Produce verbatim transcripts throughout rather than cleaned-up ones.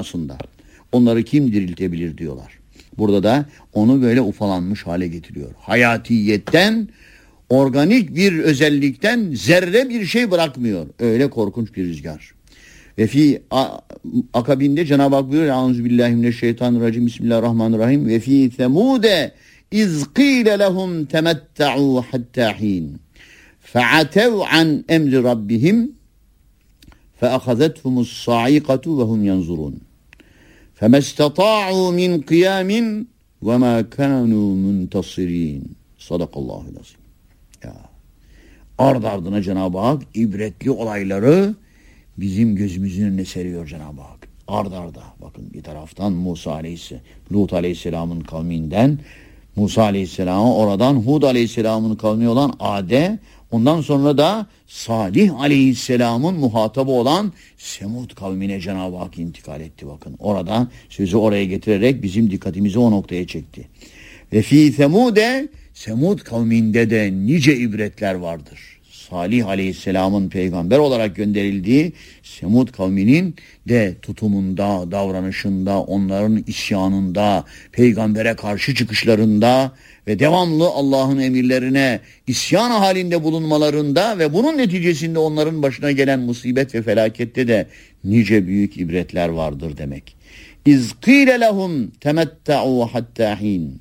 manasında. Onları kim diriltebilir diyorlar. Burada da onu böyle ufalanmış hale getiriyor. Hayatiyetten, organik bir özellikten zerre bir şey bırakmıyor. Öyle korkunç bir rüzgar. Ve fi akabinde Cenab-ı Hak buyuruyor: Euzubillahimineşşeytanirracim. Bismillahirrahmanirrahim. Ve fi semude iz qîle lehum temetta'u hattâ hîn. Fe'atev an emri rabbihim fe'ahazethumus sa'iqatu ve hum yanzurun. Femesteta'u min kıyamin ve ma kanu muntasirin. Sadakallahu lazim. Ya. Ard ardına Cenab-ı Hak ibretli olayları bizim gözümüzün önüne seriyor Cenab-ı Hak. Ard arda. Bakın bir taraftan Musa Aleyhisselam, Lut Aleyhisselam'ın kavminden Musa Aleyhisselam'a, oradan Hud Aleyhisselam'ın kavmi olan Ad'e, ondan sonra da Salih Aleyhisselam'ın muhatabı olan Semud kavmine Cenab-ı Hak intikal etti bakın. Orada sözü oraya getirerek bizim dikkatimizi o noktaya çekti. Ve fi Semud'e, Semud kavminde de nice ibretler vardır. Salih Aleyhisselam'ın peygamber olarak gönderildiği Semud kavminin de tutumunda, davranışında, onların isyanında, peygambere karşı çıkışlarında ve devamlı Allah'ın emirlerine isyan halinde bulunmalarında ve bunun neticesinde onların başına gelen musibet ve felakette de nice büyük ibretler vardır demek. İz qîle lehum temetta'u hattâ hîn.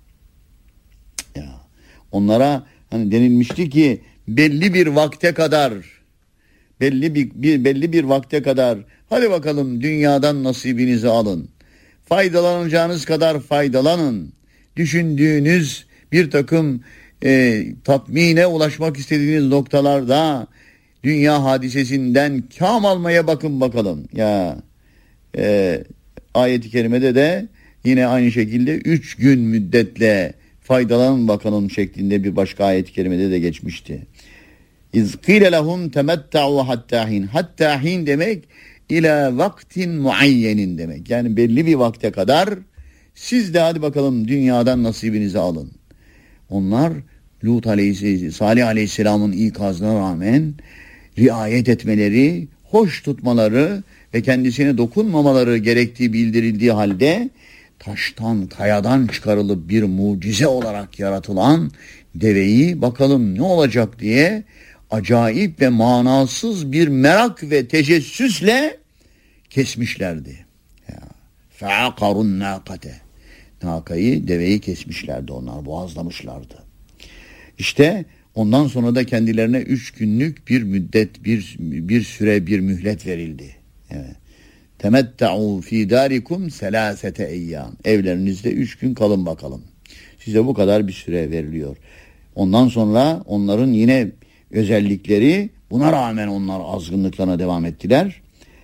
Ya, onlara hani denilmişti ki belli bir vakte kadar belli bir, bir belli bir vakte kadar hadi bakalım dünyadan nasibinizi alın. Faydalanacağınız kadar faydalanın. Düşündüğünüz bir takım e, tatmine ulaşmak istediğiniz noktalarda dünya hadisesinden kâm almaya bakın bakalım. Ya e, ayet-i kerimede de yine aynı şekilde üç gün müddetle faydalanın bakalım şeklinde bir başka ayet-i kerimede de geçmişti. İz qîle lehum temetta'u hattâ hîn. Hattâ hîn demek ila vaktin muayyenin demek. Yani belli bir vakte kadar siz de hadi bakalım dünyadan nasibinizi alın. Onlar Lut Aleyhisselam, Salih Aleyhisselam'ın ikazına rağmen riayet etmeleri, hoş tutmaları ve kendisine dokunmamaları gerektiği bildirildiği halde taştan, kayadan çıkarılıp bir mucize olarak yaratılan deveyi bakalım ne olacak diye acayip ve manasız bir merak ve tecessüsle kesmişlerdi. Fe'akarun nâkate. Nakayı, deveyi kesmişlerdi onlar, boğazlamışlardı. İşte ondan sonra da kendilerine üç günlük bir müddet, bir bir süre, bir mühlet verildi. Evet. Temetta'u fî dârikum selâsete eyyâm. Evlerinizde üç gün kalın bakalım. Size bu kadar bir süre veriliyor. Ondan sonra onların yine özellikleri, buna rağmen onlar azgınlıklarına devam ettiler.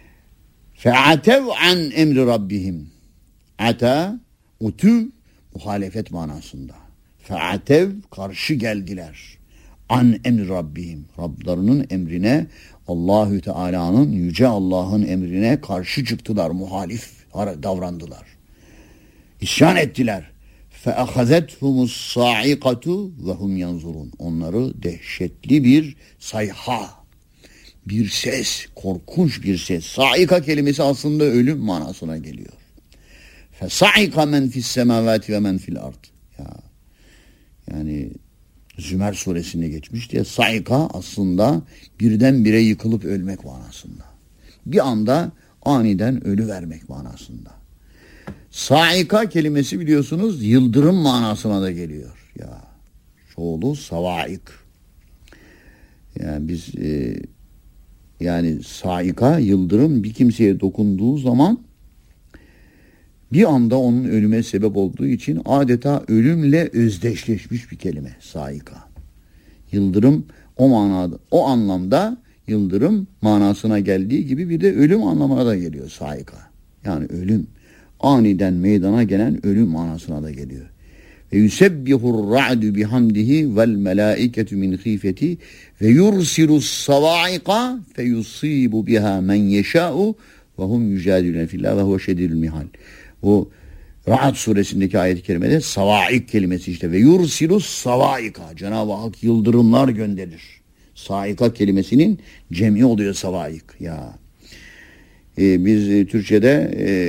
Fe'atev an emri rabbihim. Ata, utu, muhalefet manasında. Fe'atev, karşı geldiler. An emri rabbihim. Rablarının emrine, Allahü Teala'nın, yüce Allah'ın emrine karşı çıktılar, muhalif davrandılar. İsyan ettiler. فَأَخَذَتْهُمُ الصَّاعِقَةُ وَهُمْ يَنْظُرُونَ. Onları dehşetli bir sayha, bir ses, korkunç bir ses. Saika kelimesi aslında ölüm manasına geliyor. فَسَعِقَ مَنْ فِي السَّمَاوَاتِ وَمَنْ فِي الْأَرْضِ. Ya, yani Zümer suresinde geçmiş diye saika aslında birdenbire yıkılıp ölmek manasında. Bir anda aniden ölü vermek manasında. Saika kelimesi biliyorsunuz yıldırım manasına da geliyor. Ya çoğulu savaik. Yani biz e, yani saika yıldırım bir kimseye dokunduğu zaman bir anda onun ölüme sebep olduğu için adeta ölümle özdeşleşmiş bir kelime saika. Yıldırım o manada, o anlamda yıldırım manasına geldiği gibi bir de ölüm anlamına da geliyor saika. Yani ölüm, aniden meydana gelen ölüm manasına da geliyor. Ve yusebbihur ra'du bihamdihi vel melaiketu min khifeti ve yursilus savaika fe yusibu biha men yeşâ'u ve hum yücadilune fillah ve huve şedidül mihal. O Ra'd suresindeki ayet-i kerimede savaik kelimesi işte ve yursilus savaika. Cenab-ı Hak yıldırımlar gönderir. Saika kelimesinin cemi oluyor savaik. Ya ee, biz e, Türkçe'de e,